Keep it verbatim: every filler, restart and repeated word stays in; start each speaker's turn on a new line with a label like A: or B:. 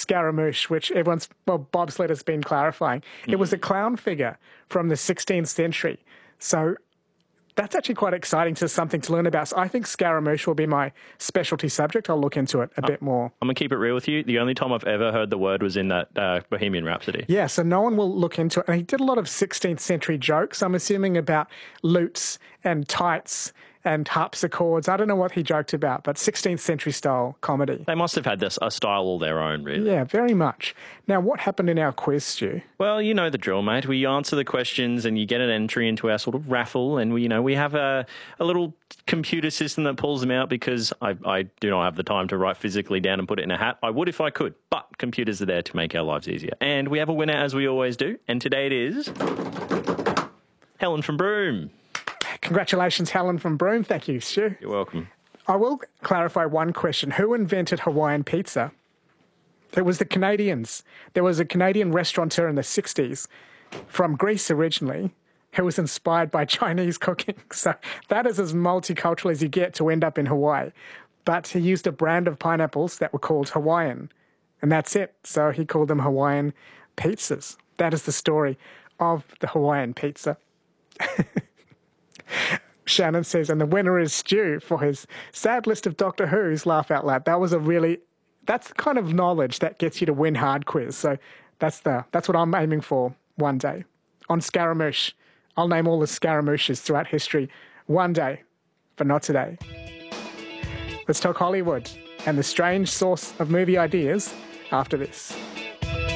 A: Scaramouche, which everyone's, well, Bob Slatter's been clarifying. Mm. It was a clown figure from the sixteenth century. So that's actually quite exciting to something to learn about. So I think Scaramouche will be my specialty subject. I'll look into it a uh, bit more.
B: I'm going to keep it real with you. The only time I've ever heard the word was in that uh, Bohemian Rhapsody.
A: Yeah, so no one will look into it. And he did a lot of sixteenth century jokes, I'm assuming, about lutes and tights and harpsichords. I don't know what he joked about, but sixteenth century style comedy.
B: They must have had this a style all their own, really.
A: Yeah, very much. Now, what happened in our quiz, Stu?
B: Well, you know the drill, mate. We answer the questions and you get an entry into our sort of raffle, and we, you know, we have a, a little computer system that pulls them out because I, I do not have the time to write physically down and put it in a hat. I would if I could, but computers are there to make our lives easier. And we have a winner, as we always do, and today it is Helen from Broome.
A: Congratulations, Helen from Broome. Thank you, Stu.
B: You're welcome.
A: I will clarify one question. Who invented Hawaiian pizza? It was the Canadians. There was a Canadian restaurateur in the sixties from Greece originally who was inspired by Chinese cooking. So that is as multicultural as you get to end up in Hawaii. But he used a brand of pineapples that were called Hawaiian. And that's it. So he called them Hawaiian pizzas. That is the story of the Hawaiian pizza. Shannon says, and the winner is Stu for his sad list of Doctor Who's. Laugh out loud. That was a really, that's the kind of knowledge that gets you to win hard quiz. So that's the that's what I'm aiming for one day. On Scaramouche, I'll name all the Scaramouches throughout history one day, but not today. Let's talk Hollywood and the strange source of movie ideas after this.